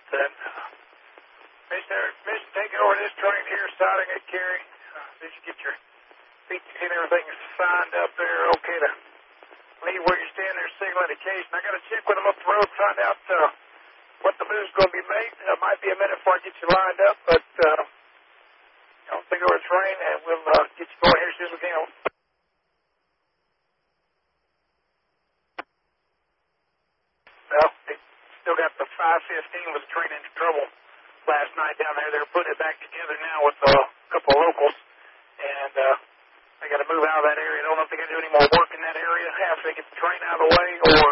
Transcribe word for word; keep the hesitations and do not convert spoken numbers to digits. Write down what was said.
Then, uh, Mister Mister taking over this train here, starting at Cary. Uh, did you get your feet and everything signed up there? Okay to leave where you stand there, signal indication. I got to check with them up the road, find out uh, what the move's going to be made. It uh, might be a minute before I get you lined up, but uh, I'll take over the train and we'll uh, get you going here as soon as we can. Well, they still got the five fifteen with the train into trouble last night down there. They're putting it back together now with uh, a couple of locals, and uh, they got to move out of that area. I don't know if they're going to do any more work in that area after they get the train out of the way, or